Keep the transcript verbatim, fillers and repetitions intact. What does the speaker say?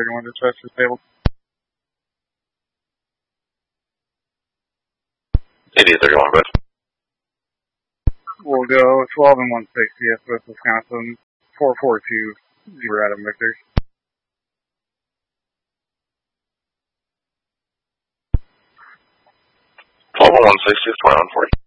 thirty-one dispatch disabled. eighty thirty-one, but We'll go twelve and one sixty, S W S Wisconsin, four four two zero Adam Victor. twelve and one sixty, four on forty.